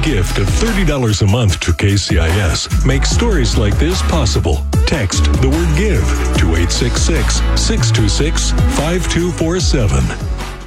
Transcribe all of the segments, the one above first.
gift of $30 a month to KCIS makes stories like this possible. Text the word GIVE to 866-626-5247.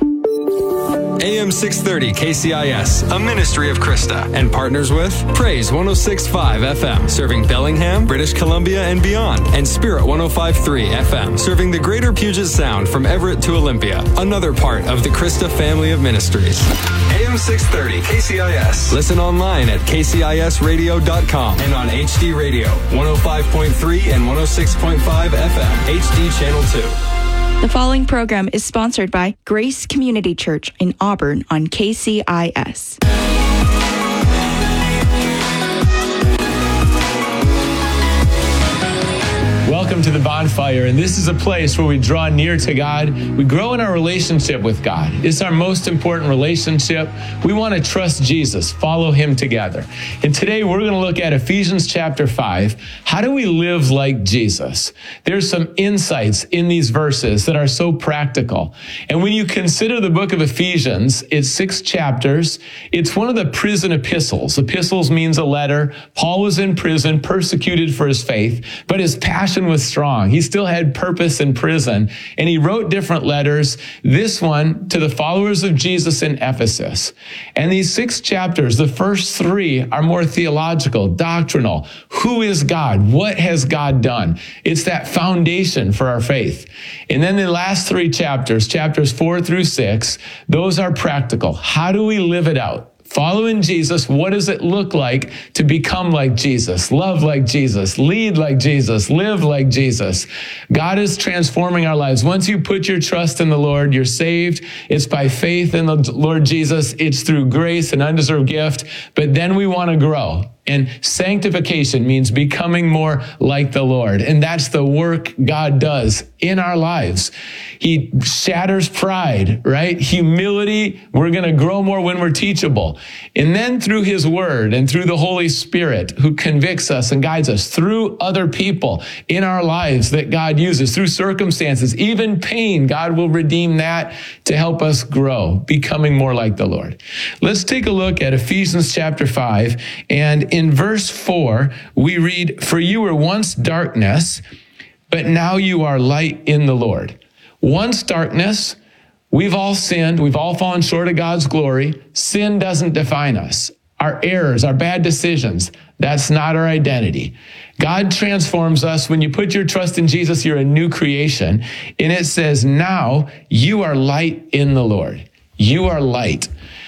AM 630 KCIS, a ministry of Krista, and partners with Praise 106.5 FM, serving Bellingham, British Columbia, and beyond, and Spirit 105.3 FM, serving the greater Puget Sound from Everett to Olympia, another part of the Krista family of ministries. AM 630 KCIS. Listen online at kcisradio.com and on HD Radio, 105.3 and 106.5 FM, HD Channel 2. The following program is sponsored by Grace Community Church in Auburn on KCIS. Welcome to the Bonfire, and this is a place where we draw near to God. We grow in our relationship with God. It's our most important relationship. We want to trust Jesus, follow him together. And today we're going to look at Ephesians chapter 5. How do we live like Jesus? There's some insights in these verses that are so practical. And when you consider the book of Ephesians, it's 6 chapters. It's one of the prison epistles. Epistles means a letter. Paul was in prison, persecuted for his faith, but his passion was strong. He still had purpose in prison, and he wrote different letters. This one to the followers of Jesus in Ephesus. And these 6 chapters, the first 3 are more theological, doctrinal. Who is God? What has God done? It's that foundation for our faith. And then the last 3 chapters, chapters 4 through 6, those are practical. How do we live it out? Following Jesus, what does it look like to become like Jesus, love like Jesus, lead like Jesus, live like Jesus? God is transforming our lives. Once you put your trust in the Lord, you're saved. It's by faith in the Lord Jesus. It's through grace and undeserved gift. But then we want to grow. And sanctification means becoming more like the Lord. And that's the work God does in our lives. He shatters pride, right? Humility. We're going to grow more when we're teachable. And then through his word and through the Holy Spirit who convicts us and guides us, through other people in our lives that God uses, through circumstances, even pain, God will redeem that to help us grow, becoming more like the Lord. Let's take a look at Ephesians chapter 5. And in verse 4, we read, "For you were once darkness, but now you are light in the Lord." Once darkness, we've all sinned. We've all fallen short of God's glory. Sin doesn't define us. Our errors, our bad decisions, that's not our identity. God transforms us. When you put your trust in Jesus, you're a new creation. And it says, now you are light in the Lord. You are light.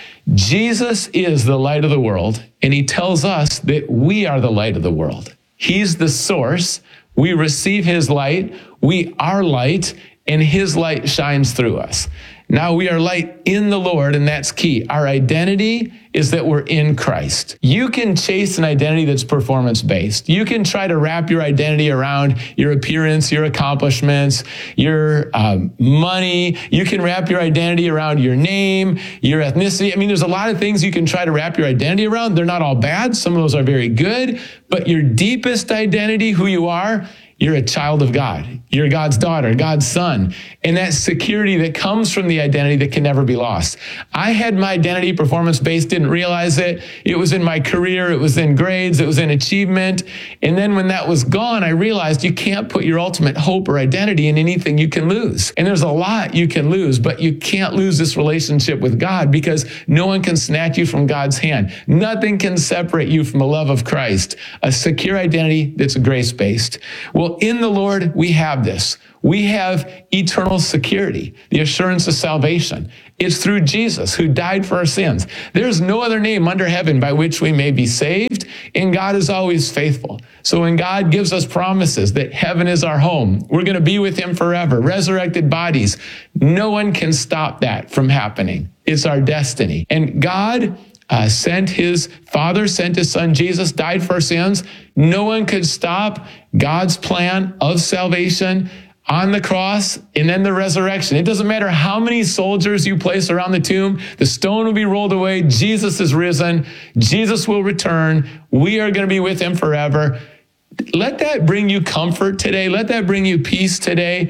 Jesus is the light of the world, and he tells us that we are the light of the world. He's the source. We receive his light. We are light, and his light shines through us. Now we are light in the Lord, and that's key. Our identity is that we're in Christ. You can chase an identity that's performance-based. You can try to wrap your identity around your appearance, your accomplishments, your money. You can wrap your identity around your name, your ethnicity. I mean, there's a lot of things you can try to wrap your identity around. They're not all bad. Some of those are very good. But your deepest identity, who you are, you're a child of God. You're God's daughter, God's son. And that security that comes from the identity that can never be lost. I had my identity performance-based, didn't realize it. It was in my career. It was in grades. It was in achievement. And then when that was gone, I realized you can't put your ultimate hope or identity in anything you can lose. And there's a lot you can lose, but you can't lose this relationship with God because no one can snatch you from God's hand. Nothing can separate you from the love of Christ. A secure identity that's grace-based. Well, in the Lord, we have this. We have eternal security, the assurance of salvation. It's through Jesus who died for our sins. There's no other name under heaven by which we may be saved, and God is always faithful. So when God gives us promises that heaven is our home, we're going to be with him forever, resurrected bodies, no one can stop that from happening. It's our destiny. And God sent his Father, sent his Son, Jesus, died for our sins. No one could stop God's plan of salvation on the cross and then the resurrection. It doesn't matter how many soldiers you place around the tomb, the stone will be rolled away. Jesus is risen. Jesus will return. We are going to be with him forever. Let that bring you comfort today. Let that bring you peace today.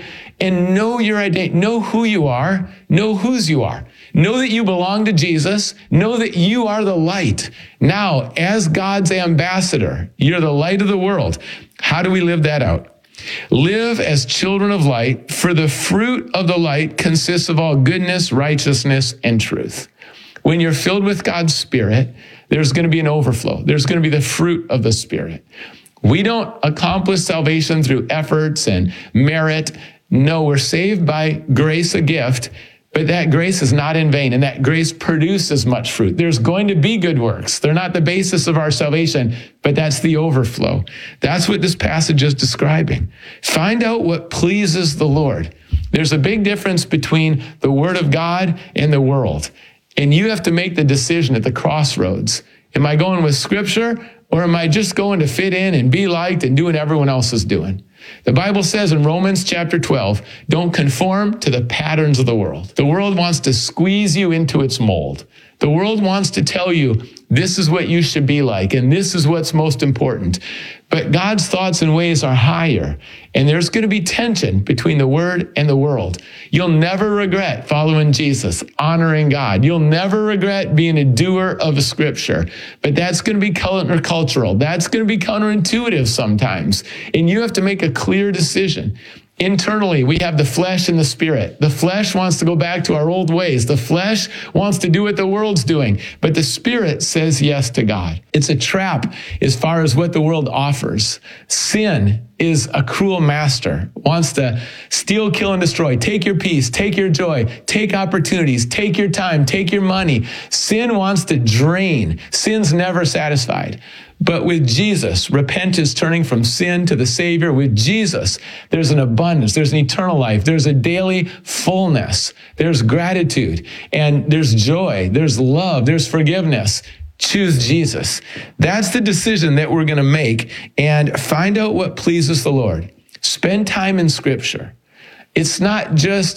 and know your identity, know who you are, know whose you are. Know that you belong to Jesus. Know that you are the light. Now, as God's ambassador, you're the light of the world. How do we live that out? Live as children of light, for the fruit of the light consists of all goodness, righteousness, and truth. When you're filled with God's Spirit, there's going to be an overflow. There's going to be the fruit of the Spirit. We don't accomplish salvation through efforts and merit. No, we're saved by grace, a gift, but that grace is not in vain, and that grace produces much fruit. There's going to be good works. They're not the basis of our salvation, but that's the overflow. That's what this passage is describing. Find out what pleases the Lord. There's a big difference between the Word of God and the world, and you have to make the decision at the crossroads. Am I going with Scripture, or am I just going to fit in and be liked and do what everyone else is doing? The Bible says in Romans chapter 12, don't conform to the patterns of the world. The world wants to squeeze you into its mold. The world wants to tell you this is what you should be like, and this is what's most important. But God's thoughts and ways are higher, and there's going to be tension between the Word and the world. You'll never regret following Jesus, honoring God. You'll never regret being a doer of Scripture, but that's going to be countercultural. That's going to be counterintuitive sometimes, and you have to make a clear decision. Internally, we have the flesh and the spirit. The flesh wants to go back to our old ways. The flesh wants to do what the world's doing, but the spirit says yes to God. It's a trap as far as what the world offers. Sin is a cruel master, wants to steal, kill, and destroy. Take your peace, take your joy, take opportunities, take your time, take your money. Sin wants to drain. Sin's never satisfied. But with Jesus, repent is turning from sin to the Savior. With Jesus, there's an abundance, there's an eternal life, there's a daily fullness, there's gratitude, and there's joy, there's love, there's forgiveness. Choose Jesus. That's the decision that we're going to make, and find out what pleases the Lord. Spend time in Scripture. It's not just,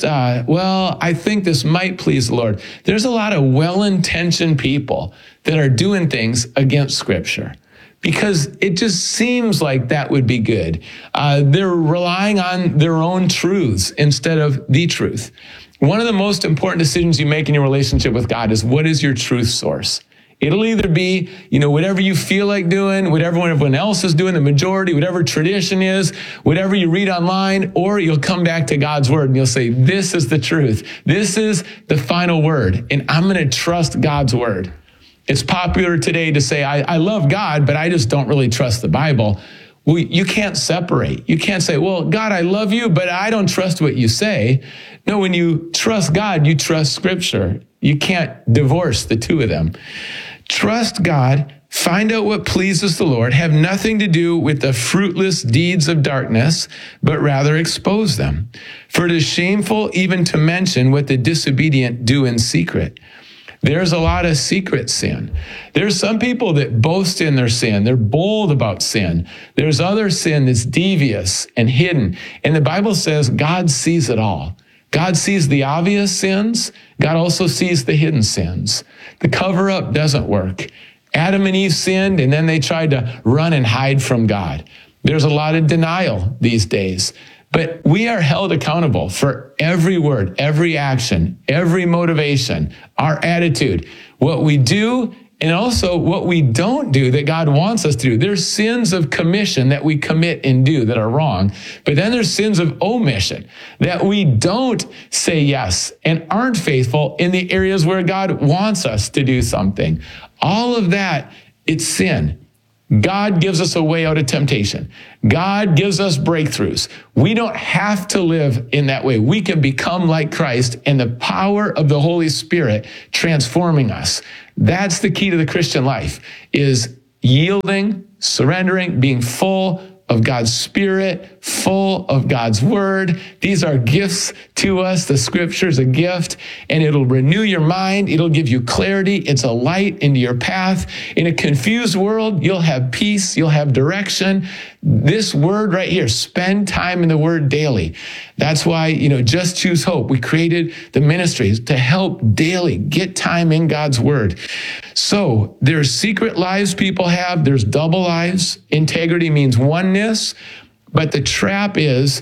I think this might please the Lord. There's a lot of well-intentioned people that are doing things against Scripture, because it just seems like that would be good. They're relying on their own truths instead of the truth. One of the most important decisions you make in your relationship with God is, what is your truth source? It'll either be, whatever you feel like doing, whatever everyone else is doing, the majority, whatever tradition is, whatever you read online, or you'll come back to God's word and you'll say, this is the truth. This is the final word, and I'm going to trust God's word. It's popular today to say, I love God, but I just don't really trust the Bible. Well, you can't separate. You can't say, well, God, I love you, but I don't trust what you say. No, when you trust God, you trust Scripture. You can't divorce the two of them. Trust God, find out what pleases the Lord, have nothing to do with the fruitless deeds of darkness, but rather expose them. For it is shameful even to mention what the disobedient do in secret. There's a lot of secret sin. There's some people that boast in their sin. They're bold about sin. There's other sin that's devious and hidden. And the Bible says God sees it all. God sees the obvious sins. God also sees the hidden sins. The cover-up doesn't work. Adam and Eve sinned, and then they tried to run and hide from God. There's a lot of denial these days. But we are held accountable for every word, every action, every motivation, our attitude, what we do, and also what we don't do that God wants us to do. There's sins of commission that we commit and do that are wrong, but then there's sins of omission that we don't say yes and aren't faithful in the areas where God wants us to do something. All of that, it's sin. God gives us a way out of temptation. God gives us breakthroughs. We don't have to live in that way. We can become like Christ and the power of the Holy Spirit transforming us. That's the key to the Christian life, is yielding, surrendering, being full of God's Spirit, full of God's Word. These are gifts to us. The Scripture is a gift, and it'll renew your mind. It'll give you clarity. It's a light into your path. In a confused world, you'll have peace. You'll have direction. This word right here, spend time in the Word daily. That's why, Just Choose Hope. We created the ministries to help daily get time in God's Word. So there's secret lives people have. There's double lives. Integrity means oneness. But the trap is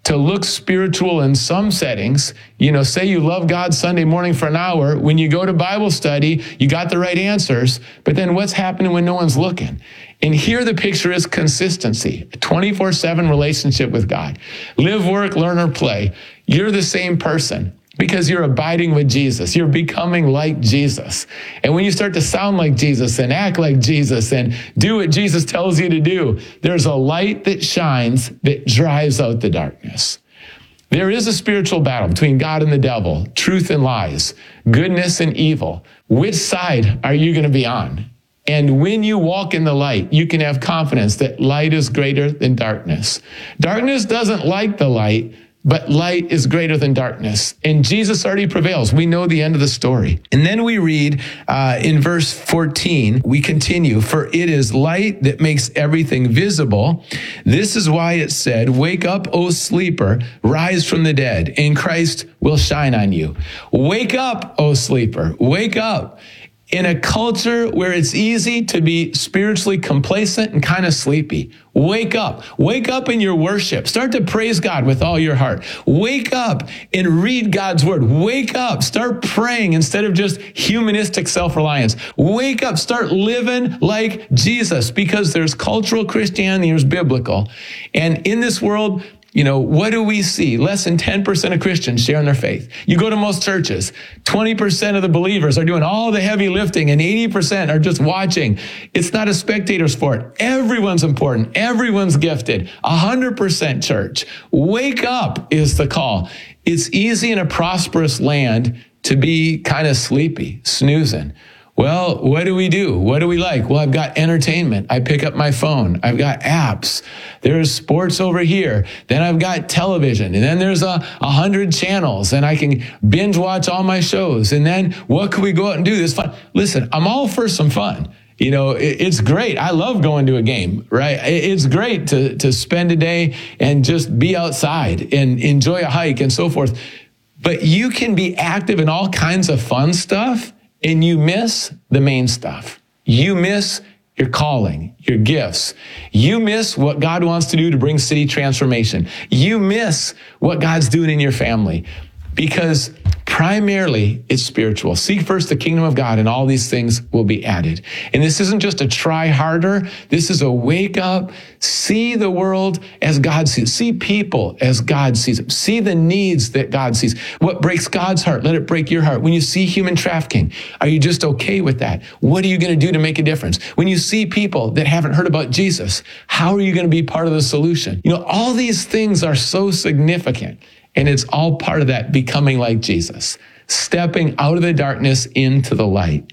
to look spiritual in some settings. Say you love God Sunday morning for an hour. When you go to Bible study, you got the right answers, but then what's happening when no one's looking? And here the picture is consistency, a 24/7 relationship with God. Live, work, learn, or play. You're the same person because you're abiding with Jesus. You're becoming like Jesus. And when you start to sound like Jesus and act like Jesus and do what Jesus tells you to do, there's a light that shines that drives out the darkness. There is a spiritual battle between God and the devil, truth and lies, goodness and evil. Which side are you going to be on? And when you walk in the light, you can have confidence that light is greater than darkness. Darkness doesn't like the light, but light is greater than darkness. And Jesus already prevails. We know the end of the story. And then we read in verse 14, we continue, for it is light that makes everything visible. This is why it said, wake up, O sleeper, rise from the dead, and Christ will shine on you. Wake up, O sleeper, wake up. In a culture where it's easy to be spiritually complacent and kind of sleepy, wake up. Wake up in your worship. Start to praise God with all your heart. Wake up and read God's word. Wake up. Start praying instead of just humanistic self-reliance. Wake up. Start living like Jesus, because there's cultural Christianity, there's biblical. And in this world, what do we see? Less than 10% of Christians sharing their faith. You go to most churches, 20% of the believers are doing all the heavy lifting and 80% are just watching. It's not a spectator sport. Everyone's important. Everyone's gifted. 100% church. Wake up is the call. It's easy in a prosperous land to be kind of sleepy, snoozing. Well, what do we do? What do we like? Well, I've got entertainment. I pick up my phone. I've got apps. There's sports over here. Then I've got television. And then there's 100 channels and I can binge watch all my shows. And then what can we go out and do? This fun. Listen, I'm all for some fun. It's great. I love going to a game, right? It's great to spend a day and just be outside and enjoy a hike and so forth. But you can be active in all kinds of fun stuff, and you miss the main stuff. You miss your calling, your gifts. You miss what God wants to do to bring city transformation. You miss what God's doing in your family, because primarily it's spiritual. Seek first the kingdom of God and all these things will be added. And this isn't just a try harder. This is a wake up, see the world as God sees, see people as God sees them, see the needs that God sees. What breaks God's heart, let it break your heart. When you see human trafficking, are you just okay with that? What are you going to do to make a difference? When you see people that haven't heard about Jesus, how are you going to be part of the solution? All these things are so significant. And it's all part of that becoming like Jesus, stepping out of the darkness into the light.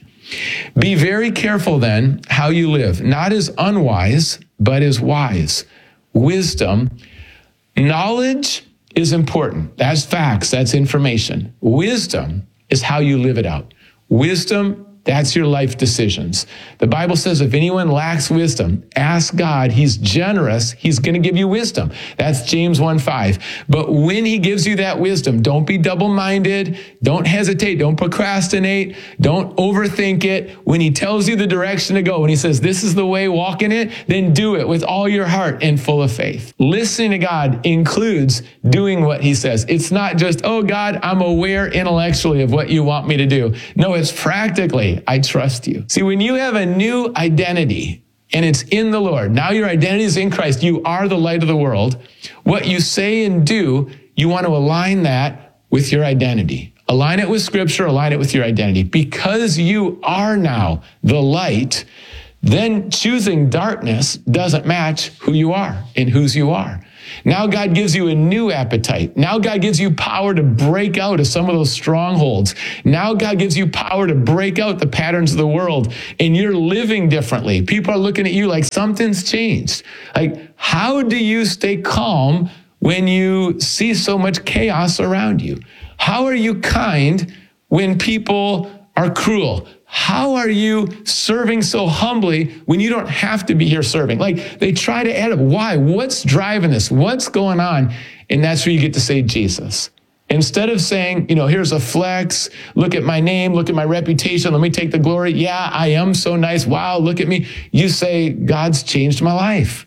Be very careful then how you live, not as unwise, but as wise. Wisdom, knowledge is important. That's facts, that's information. Wisdom is how you live it out. Wisdom, that's your life decisions. The Bible says if anyone lacks wisdom, ask God. He's generous. He's going to give you wisdom. That's James 1:5. But when he gives you that wisdom, don't be double-minded. Don't hesitate. Don't procrastinate. Don't overthink it. When he tells you the direction to go, when he says, this is the way, walk in it, then do it with all your heart and full of faith. Listening to God includes doing what he says. It's not just, oh God, I'm aware intellectually of what you want me to do. No, it's practically, I trust you. See, when you have a new identity and it's in the Lord, now your identity is in Christ, you are the light of the world. What you say and do, you want to align that with your identity. Align it with Scripture, align it with your identity. Because you are now the light, then choosing darkness doesn't match who you are and whose you are. Now God gives you a new appetite. Now God gives you power to break out of some of those strongholds. Now God gives you power to break out the patterns of the world, and you're living differently. People are looking at you like something's changed. Like, how do you stay calm when you see so much chaos around you? How are you kind when people are cruel? How are you serving so humbly when you don't have to be here serving? Like, they try to add up. Why? What's driving this? What's going on? And that's where you get to say Jesus. Instead of saying, here's a flex, look at my name, look at my reputation, let me take the glory. Yeah, I am so nice. Wow, look at me. You say, God's changed my life.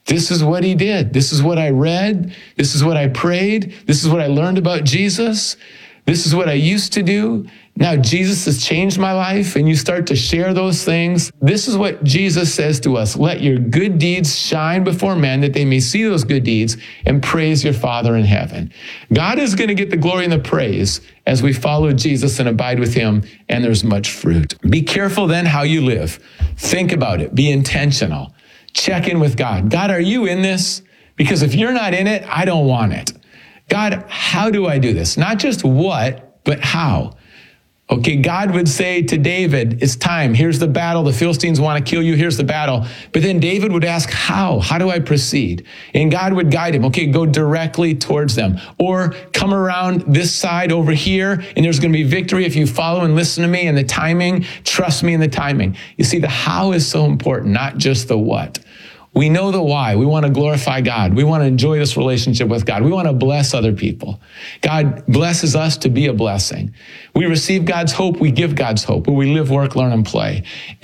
This is what he did. This is what I read. This is what I prayed. This is what I learned about Jesus. This is what I used to do. Now Jesus has changed my life, and you start to share those things. This is what Jesus says to us. Let your good deeds shine before men, that they may see those good deeds and praise your Father in heaven. God is going to get the glory and the praise as we follow Jesus and abide with him, and there's much fruit. Be careful then how you live. Think about it. Be intentional. Check in with God. God, are you in this? Because if you're not in it, I don't want it. God, how do I do this? Not just what, but how. Okay, God would say to David, it's time. Here's the battle. The Philistines want to kill you. Here's the battle. But then David would ask, how? How do I proceed? And God would guide him. Okay, go directly towards them. Or come around this side over here, and there's going to be victory if you follow and listen to me and the timing. Trust me in the timing. You see, the how is so important, not just the what. We know the why. We want to glorify God. We want to enjoy this relationship with God. We want to bless other people. God blesses us to be a blessing. We receive God's hope. We give God's hope. Where we live, work, learn, and play.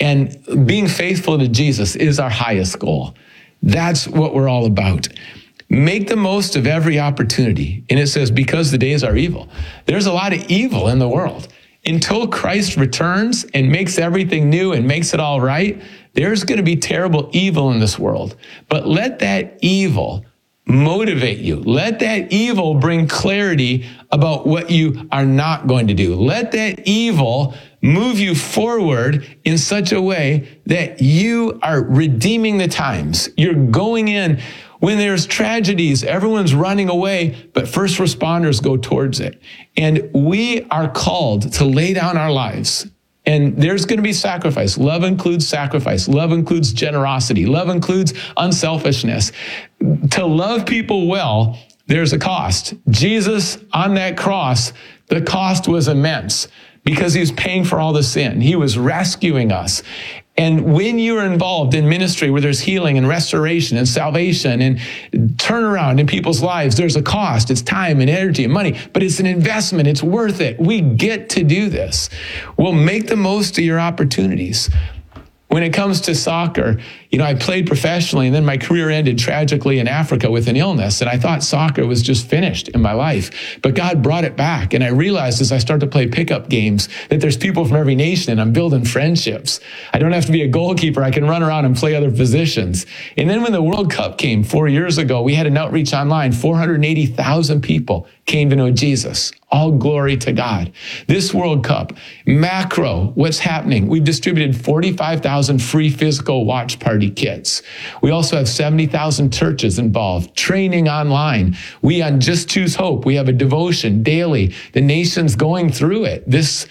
And being faithful to Jesus is our highest goal. That's what we're all about. Make the most of every opportunity. And it says, because the days are evil. There's a lot of evil in the world. Until Christ returns and makes everything new and makes it all right, there's going to be terrible evil in this world. But let that evil motivate you. Let that evil bring clarity about what you are not going to do. Let that evil move you forward in such a way that you are redeeming the times. You're going in. When there's tragedies, everyone's running away, but first responders go towards it. And we are called to lay down our lives. And there's going to be sacrifice. Love includes sacrifice. Love includes generosity. Love includes unselfishness. To love people well, there's a cost. Jesus on that cross, the cost was immense because he was paying for all the sin. He was rescuing us. And when you're involved in ministry where there's healing and restoration and salvation and turnaround in people's lives, there's a cost. It's time and energy and money, but it's an investment. It's worth it. We get to do this. Well, make the most of your opportunities. When it comes to soccer, I played professionally, and then my career ended tragically in Africa with an illness. And I thought soccer was just finished in my life. But God brought it back. And I realized as I started to play pickup games that there's people from every nation, and I'm building friendships. I don't have to be a goalkeeper. I can run around and play other positions. And then when the World Cup came 4 years ago, we had an outreach online. 480,000 people came to know Jesus. All glory to God. This World Cup, macro, what's happening? We've distributed 45,000 free physical watch party kits. We also have 70,000 churches involved, training online. We on Just Choose Hope, we have a devotion daily. The nation's going through it. This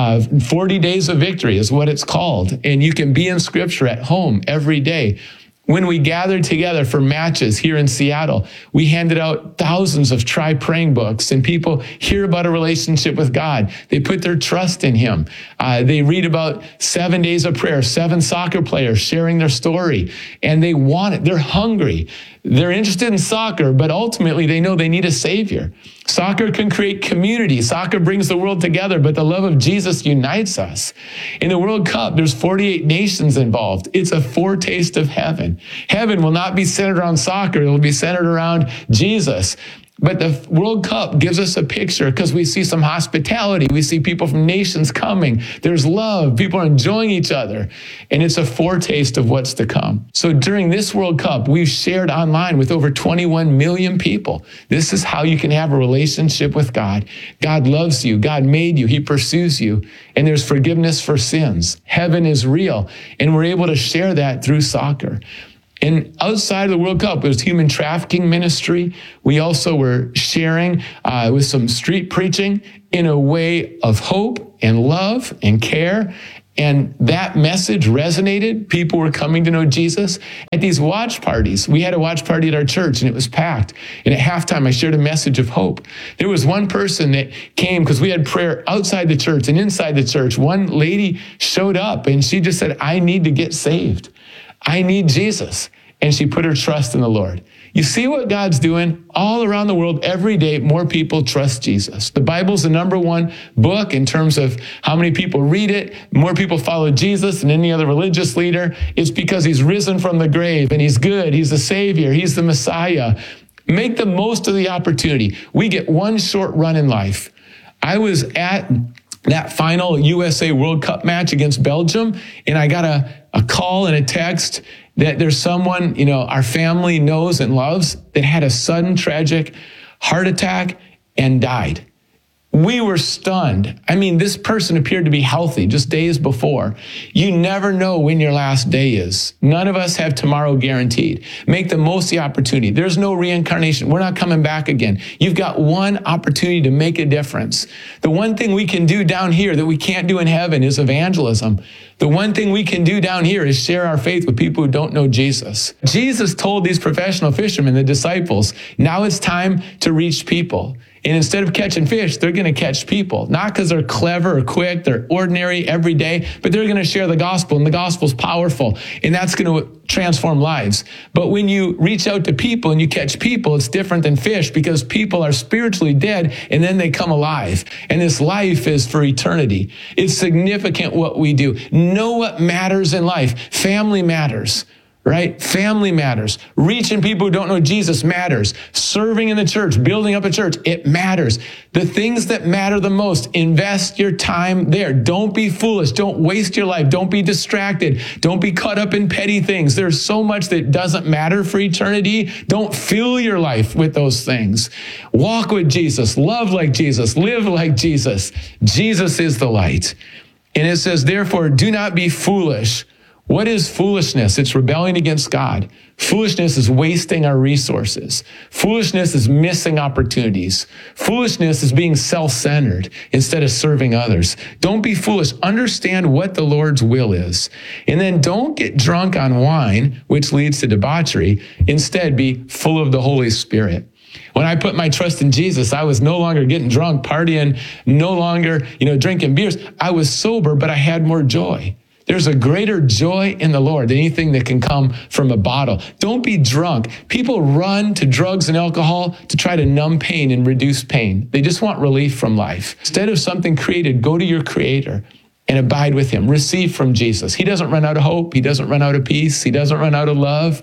40 Days of Victory is what it's called. And you can be in Scripture at home every day. When we gathered together for matches here in Seattle, we handed out thousands of Try Praying books, and people hear about a relationship with God. They put their trust in him. They read about 7 days of prayer, 7 soccer players sharing their story, and they want it. They're hungry. They're interested in soccer, but ultimately they know they need a savior. Soccer can create community. Soccer brings the world together, but the love of Jesus unites us. In the World Cup, there's 48 nations involved. It's a foretaste of heaven. Heaven will not be centered around soccer. It will be centered around Jesus. But the World Cup gives us a picture because we see some hospitality. We see people from nations coming. There's love. People are enjoying each other. And it's a foretaste of what's to come. So during this World Cup, we've shared online with over 21 million people. This is how you can have a relationship with God. God loves you. God made you. He pursues you. And there's forgiveness for sins. Heaven is real. And we're able to share that through soccer. And outside of the World Cup, it was human trafficking ministry. We also were sharing with some street preaching in a way of hope and love and care. And that message resonated. People were coming to know Jesus. At these watch parties, we had a watch party at our church, and it was packed. And at halftime, I shared a message of hope. There was one person that came because we had prayer outside the church and inside the church. One lady showed up, and she just said, I need to get saved. I need Jesus. and she put her trust in the Lord. You see what God's doing all around the world every day. More people trust Jesus. The Bible's the number one book in terms of how many people read it. More people follow Jesus than any other religious leader. It's because he's risen from the grave and he's good. He's the Savior. He's the Messiah. Make the most of the opportunity. We get one short run in life. I was at that final USA World Cup match against Belgium, and I got a call and a text that there's someone, our family knows and loves that had a sudden tragic heart attack and died. We were stunned. I mean, this person appeared to be healthy just days before. You never know when your last day is. None of us have tomorrow guaranteed. Make the most of the opportunity. There's no reincarnation. We're not coming back again. You've got one opportunity to make a difference. The one thing we can do down here that we can't do in heaven is evangelism. The one thing we can do down here is share our faith with people who don't know Jesus. Jesus told these professional fishermen, the disciples, now it's time to reach people. And instead of catching fish, they're going to catch people. Not because they're clever or quick, they're ordinary every day, but they're going to share the gospel, and the gospel's powerful, and that's going to transform lives. But when you reach out to people and you catch people, it's different than fish, because people are spiritually dead and then they come alive. And this life is for eternity. It's significant what we do. Know what matters in life. Family matters. Right? Family matters. Reaching people who don't know Jesus matters. Serving in the church, building up a church, it matters. The things that matter the most, invest your time there. Don't be foolish. Don't waste your life. Don't be distracted. Don't be caught up in petty things. There's so much that doesn't matter for eternity. Don't fill your life with those things. Walk with Jesus. Love like Jesus. Live like Jesus. Jesus is the light. And it says, therefore, do not be foolish. What is foolishness? It's rebelling against God. Foolishness is wasting our resources. Foolishness is missing opportunities. Foolishness is being self-centered instead of serving others. Don't be foolish. Understand what the Lord's will is. And then don't get drunk on wine, which leads to debauchery. Instead, be full of the Holy Spirit. When I put my trust in Jesus, I was no longer getting drunk, partying, no longer, drinking beers. I was sober, but I had more joy. There's a greater joy in the Lord than anything that can come from a bottle. Don't be drunk. People run to drugs and alcohol to try to numb pain and reduce pain. They just want relief from life. Instead of something created, go to your Creator and abide with him. Receive from Jesus. He doesn't run out of hope. He doesn't run out of peace. He doesn't run out of love.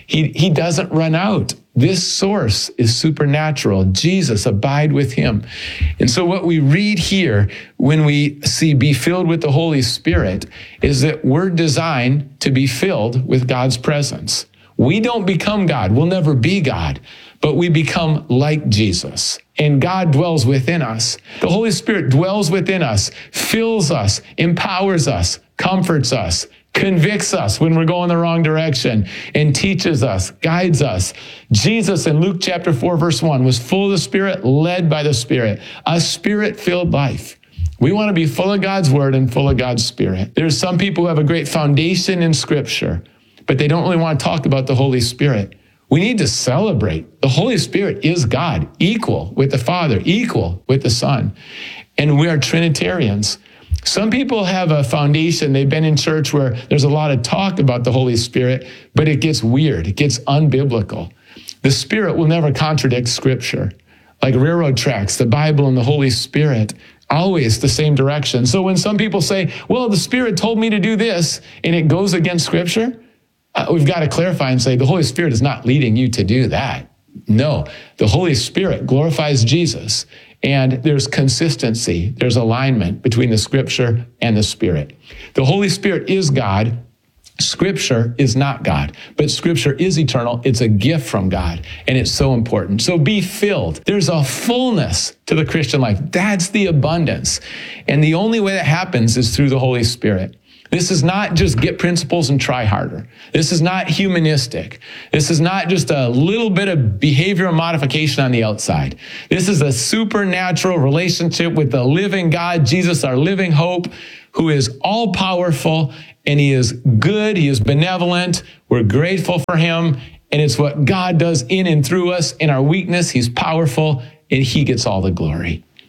He doesn't run out. This source is supernatural. Jesus, abide with him. And so what we read here when we see be filled with the Holy Spirit is that we're designed to be filled with God's presence. We don't become God. We'll never be God, but we become like Jesus. And God dwells within us. The Holy Spirit dwells within us, fills us, empowers us, comforts us, convicts us when we're going the wrong direction, and teaches us, guides us. Jesus in Luke chapter 4, verse 1 was full of the Spirit, led by the Spirit, a Spirit-filled life. We want to be full of God's word and full of God's Spirit. There's some people who have a great foundation in Scripture, but they don't really want to talk about the Holy Spirit. We need to celebrate. The Holy Spirit is God, equal with the Father, equal with the Son. And we are Trinitarians. Some people have a foundation. They've been in church where there's a lot of talk about the Holy Spirit, but it gets weird. It gets unbiblical. The Spirit will never contradict Scripture. Like railroad tracks, the Bible and the Holy Spirit, always the same direction. So when some people say, well, the Spirit told me to do this, and it goes against Scripture, we've got to clarify and say, the Holy Spirit is not leading you to do that. No, the Holy Spirit glorifies Jesus. And there's consistency, there's alignment between the Scripture and the Spirit. The Holy Spirit is God. Scripture is not God, but Scripture is eternal. It's a gift from God, and it's so important. So be filled. There's a fullness to the Christian life. That's the abundance. And the only way that happens is through the Holy Spirit. This is not just get principles and try harder. This is not humanistic. This is not just a little bit of behavioral modification on the outside. This is a supernatural relationship with the living God, Jesus, our living hope, who is all powerful, and he is good. He is benevolent. We're grateful for him. And it's what God does in and through us. In our weakness, he's powerful, and he gets all the glory.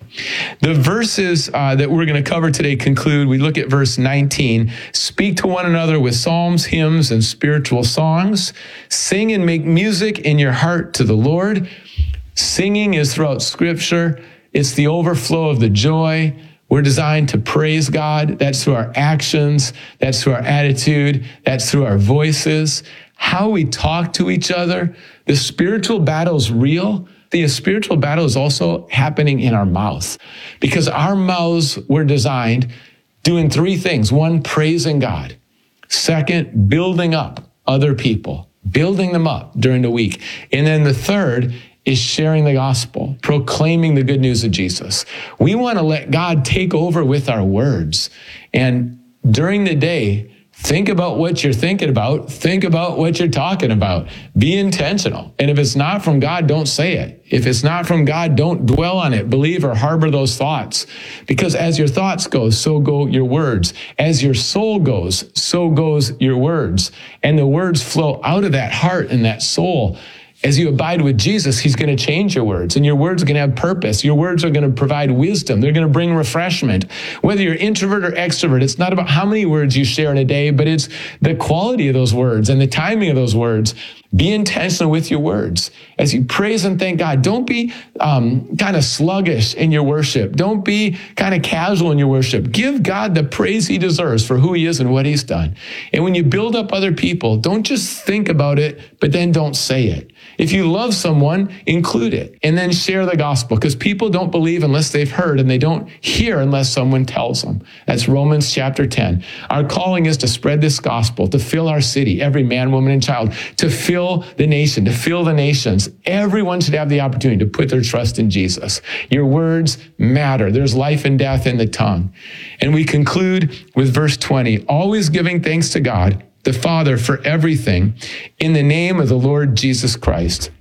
The verses that we're going to cover today conclude. We look at verse 19. Speak to one another with psalms, hymns, and spiritual songs. Sing and make music in your heart to the Lord. Singing is throughout Scripture. It's the overflow of the joy. We're designed to praise God. That's through our actions. That's through our attitude. That's through our voices. How we talk to each other. The spiritual battle is real. The spiritual battle is also happening in our mouth, because our mouths were designed doing three things. One, praising God. Second, building up other people, building them up during the week. And then the third is sharing the gospel, proclaiming the good news of Jesus. We want to let God take over with our words. And during the day, think about what you're thinking about. Think about what you're talking about. Be intentional. And if it's not from God, don't say it. If it's not from God, don't dwell on it. Believe or harbor those thoughts. Because as your thoughts go, so go your words. As your soul goes, so goes your words. And the words flow out of that heart and that soul. As you abide with Jesus, he's going to change your words, and your words are going to have purpose. Your words are going to provide wisdom. They're going to bring refreshment. Whether you're introvert or extrovert, it's not about how many words you share in a day, but it's the quality of those words and the timing of those words. Be intentional with your words. As you praise and thank God, don't be kind of sluggish in your worship. Don't be kind of casual in your worship. Give God the praise he deserves for who he is and what he's done. And when you build up other people, don't just think about it, but then don't say it. If you love someone, include it, and then share the gospel, because people don't believe unless they've heard, and they don't hear unless someone tells them. That's Romans chapter 10. Our calling is to spread this gospel, to fill our city, every man, woman, and child, to fill the nation, to fill the nations. Everyone should have the opportunity to put their trust in Jesus. Your words matter. There's life and death in the tongue. And we conclude with verse 20, always giving thanks to God, the Father, for everything in the name of the Lord Jesus Christ.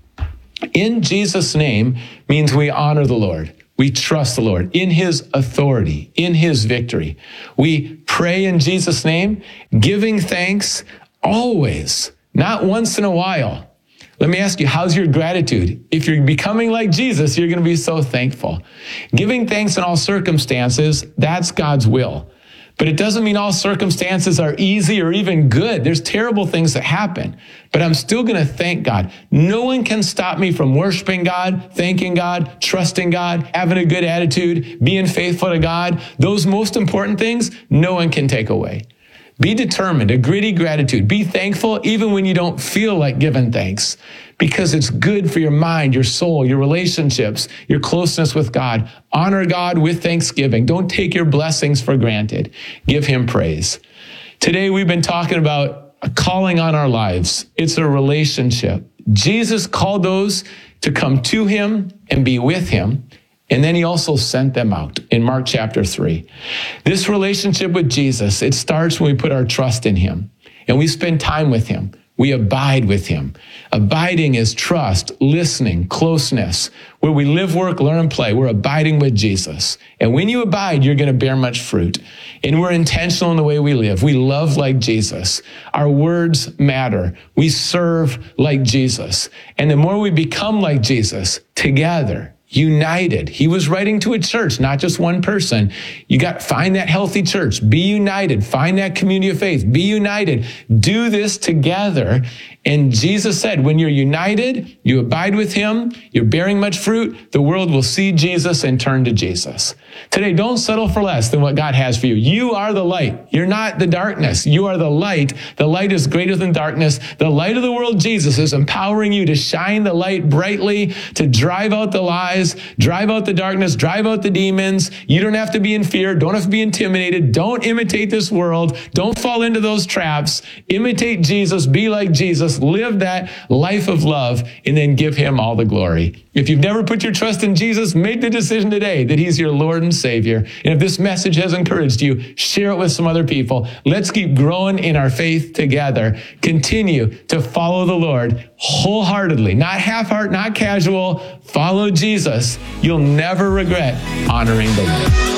In Jesus' name means we honor the Lord. We trust the Lord in his authority, in his victory. We pray in Jesus' name, giving thanks always, not once in a while. Let me ask you, how's your gratitude? If you're becoming like Jesus, you're going to be so thankful. Giving thanks in all circumstances, that's God's will. But it doesn't mean all circumstances are easy or even good. There's terrible things that happen, but I'm still going to thank God. No one can stop me from worshiping God, thanking God, trusting God, having a good attitude, being faithful to God. Those most important things, no one can take away. Be determined, a gritty gratitude. Be thankful even when you don't feel like giving thanks, because it's good for your mind, your soul, your relationships, your closeness with God. Honor God with thanksgiving. Don't take your blessings for granted. Give him praise. Today, we've been talking about a calling on our lives. It's a relationship. Jesus called those to come to him and be with him. And then he also sent them out in Mark chapter 3. This relationship with Jesus, it starts when we put our trust in him and we spend time with him. We abide with him. Abiding is trust, listening, closeness, where we live, work, learn, and play. We're abiding with Jesus. And when you abide, you're going to bear much fruit. And we're intentional in the way we live. We love like Jesus. Our words matter. We serve like Jesus. And the more we become like Jesus together, united. He was writing to a church, not just one person. Find that healthy church. Be united. Find that community of faith. Be united. Do this together. And Jesus said, when you're united, you abide with him, you're bearing much fruit, the world will see Jesus and turn to Jesus. Today, don't settle for less than what God has for you. You are the light. You're not the darkness. You are the light. The light is greater than darkness. The light of the world, Jesus, is empowering you to shine the light brightly, to drive out the lies, drive out the darkness, drive out the demons. You don't have to be in fear. Don't have to be intimidated. Don't imitate this world. Don't fall into those traps. Imitate Jesus. Be like Jesus. Live that life of love, and then give him all the glory. If you've never put your trust in Jesus, make the decision today that he's your Lord and Savior. And if this message has encouraged you, share it with some other people. Let's keep growing in our faith together. Continue to follow the Lord wholeheartedly, not half-heart, not casual. Follow Jesus. You'll never regret honoring the Lord.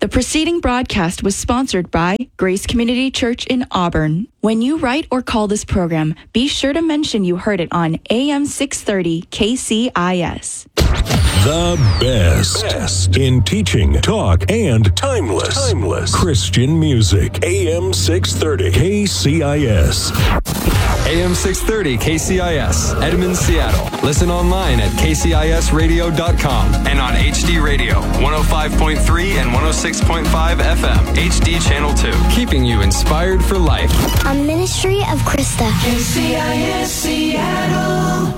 The preceding broadcast was sponsored by Grace Community Church in Auburn. When you write or call this program, be sure to mention you heard it on AM 630 KCIS. The best in teaching, talk, and timeless Christian music. AM 630 KCIS. AM 630 KCIS, Edmond, Seattle. Listen online at kcisradio.com and on HD Radio, 105.3 and 106.5 FM, HD Channel 2. Keeping you inspired for life. A ministry of Krista. KCIS Seattle.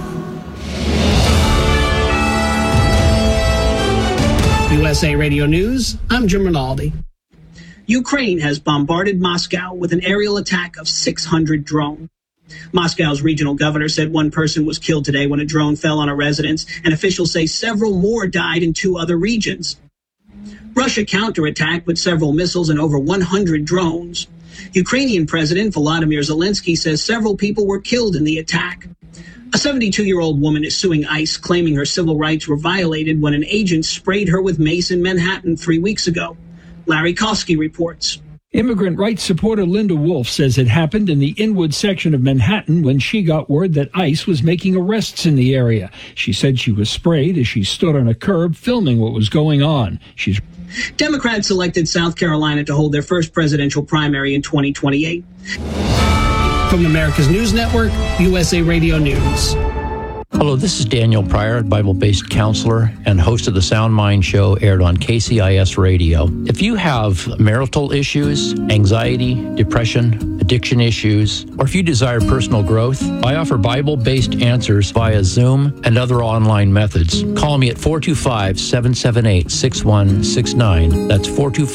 USA Radio News, I'm Jim Rinaldi. Ukraine has bombarded Moscow with an aerial attack of 600 drones. Moscow's regional governor said one person was killed today when a drone fell on a residence, and officials say several more died in 2 other regions. Russia counterattacked with several missiles and over 100 drones. Ukrainian President Volodymyr Zelensky says several people were killed in the attack. A 72-year-old woman is suing ICE, claiming her civil rights were violated when an agent sprayed her with mace in Manhattan 3 weeks ago. Larry Kosky reports. Immigrant rights supporter Linda Wolf says it happened in the Inwood section of Manhattan when she got word that ICE was making arrests in the area. She said she was sprayed as she stood on a curb filming what was going on. Democrats selected South Carolina to hold their first presidential primary in 2028. From America's News Network, USA Radio News. Hello, this is Daniel Pryor, Bible-based counselor and host of the Sound Mind Show, aired on KCIS Radio. If you have marital issues, anxiety, depression, addiction issues, or if you desire personal growth, I offer Bible-based answers via Zoom and other online methods. Call me at 425-778-6169. That's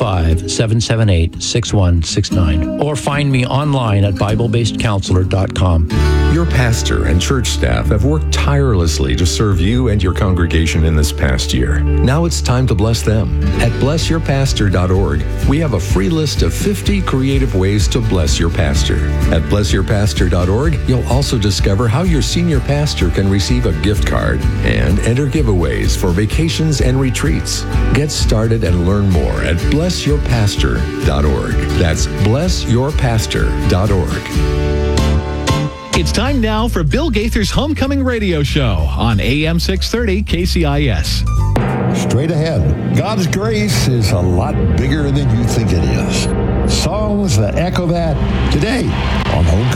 425-778-6169. Or find me online at BibleBasedCounselor.com. Your pastor and church staff have worked tirelessly to serve you and your congregation in this past year. Now it's time to bless them. At blessyourpastor.org, we have a free list of 50 creative ways to bless your pastor. At blessyourpastor.org, you'll also discover how your senior pastor can receive a gift card and enter giveaways for vacations and retreats. Get started and learn more at blessyourpastor.org. That's blessyourpastor.org. It's time now for Bill Gaither's Homecoming Radio Show on AM 630 KCIS. Straight ahead, God's grace is a lot bigger than you think it is. Songs that echo that today on Homecoming.